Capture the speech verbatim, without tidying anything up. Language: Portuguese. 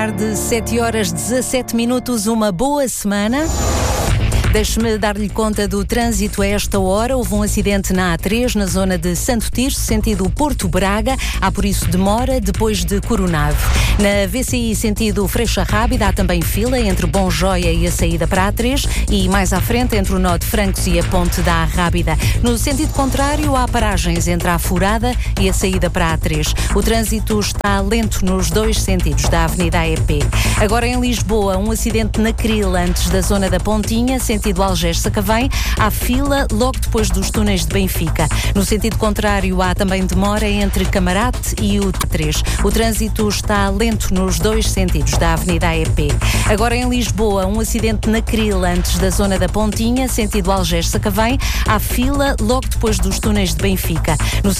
tarde, sete horas dezassete minutos, uma boa semana. Deixe-me dar-lhe conta do trânsito a esta hora. Houve um acidente na A três, na zona de Santo Tirso, sentido Porto Braga. Há por isso demora depois de Coronado. Na V C I, sentido Freixa Rábida, há também fila entre Bom Joia e a saída para a A três e mais à frente entre o nó de Francos e a ponte da Rábida. No sentido contrário, há paragens entre a Furada e a saída para a A três. O trânsito está lento nos dois sentidos da Avenida A E P. Agora em Lisboa, um acidente na Cril, antes da zona da Pontinha, sentido Algés-Sacavém, há fila logo depois dos túneis de Benfica. No sentido contrário, há também demora entre Camarate e o T três. O trânsito está lento nos dois sentidos da Avenida A E P. Agora em Lisboa, um acidente na Cril, antes da zona da Pontinha, sentido Algés-Sacavém, há fila logo depois dos túneis de Benfica. No